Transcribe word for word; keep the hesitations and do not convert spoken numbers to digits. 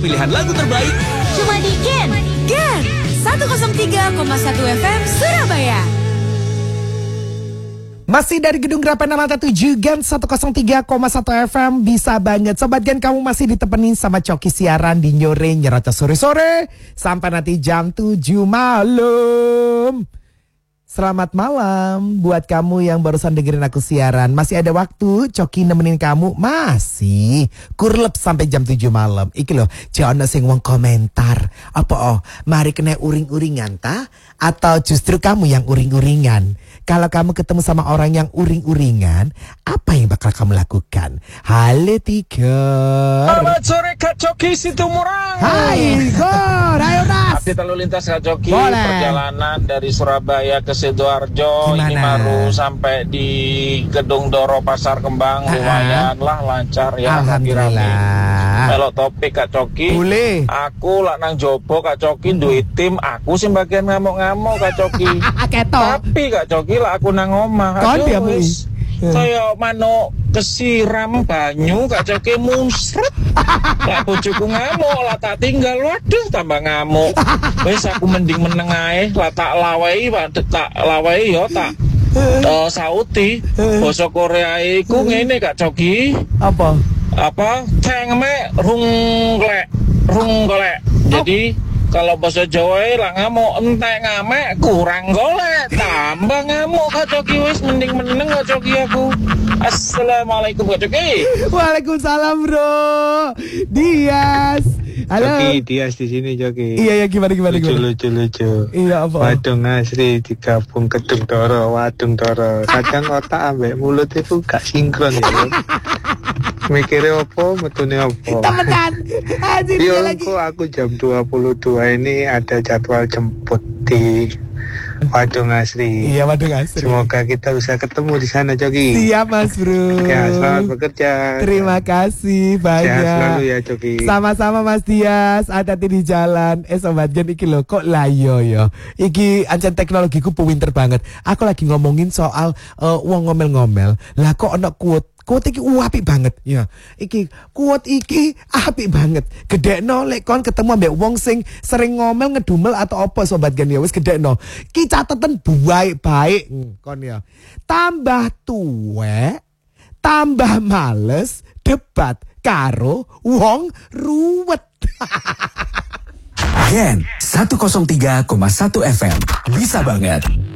pilihan lagu terbaik cuma di Gen. Gen seratus tiga koma satu F M Surabaya. Masih dari Gedung Grapen enam tujuh Gen seratus tiga koma satu F M. Bisa banget Sobat Gen, kamu masih ditemenin sama Coki siaran di Nyore Nyerocos sore-sore sampai nanti jam tujuh malam. Selamat malam buat kamu yang barusan dengerin aku siaran. Masih ada waktu Coki nemenin kamu. Masih kurlep sampai jam tujuh malam. Iki loh, jangan sing wong komentar. Apa oh, mari kena uring-uringan ta? Atau justru kamu yang uring-uringan? Kalau kamu ketemu sama orang yang uring-uringan, apa yang bakal kamu lakukan? Halo Tiger. Selamat sore Kak Coki Situmorang. Hai Gor, ayo Nas. Update lalu lintas Kak Coki. Boleh. Perjalanan dari Surabaya ke Sidoarjo. Gimana? Ini baru sampai di Gedung Doro Pasar Kembang. Ah, Lumayan lah lancar ya. Alhamdulillah. Melok topik Kak Coki. Boleh. Aku lak nang jopo Kak Coki duit tim. Aku sih bagian ngamuk-ngamuk Kak Coki. Ketok. Tapi Kak Coki lah aku nang omah. Kon dia Aduh wis. Kayak manuk kesiram banyu Kak Coki munsret. Lah bojoku ngamuk lah tak tinggal. Waduh tambah ngamuk. Wis aku mending meneng ae lah tak lawahi tak lawahi yo tak uh, sauti. Basa Korea iku ngene Kak Coki. Apa? Apa? Cengme rung glek. Rung golek. Jadi kalau bahasa Jawa lah ngamuk entek ngamek kurang golek tambah ngamuk Kak Coki. Wis mending meneng Kak Coki aku. Assalamualaikum Kak Coki. Waalaikumsalam bro. Dias. Halo. Coki, Dias di sini Coki. Iya ya gimana gimana lucu, gimana. Lucu lucu Iya apa? Wadung asri digabung Gedung Doro, Wadung Doro. Kadang otak ambek mulut itu gak sinkron ya. Mikirnya apa, metune apa. Temenan. Anjir dia lagi. Yo, aku jam dua puluh dua ini ada jadwal jemput di Wadung Asri. Iya Wadung Asri. Semoga kita bisa ketemu di sana Coki. Siap Mas Bro. Ya, selamat bekerja. Terima kasih banyak. Sehat selalu ya Coki. Sama-sama Mas Dias. Hati-hati di jalan. Eh Sobat Gen iki lho kok layo yo. Iki ancen teknologiku pinter banget. Aku lagi ngomongin soal uh, wong ngomel-ngomel. Lah kok ana quote Kuat iki apik banget ya. Iki kuat iki apik banget. Gedekno lek kon ketemu ambek wong sing sering ngomel ngedumel atau apa Sobat Gen ya wis gedekno. Ki cateten baik-baik kon ya. Tambah tuwek, tambah males debat karo wong ruwet. Gen seratus tiga koma satu F M. Bisa banget.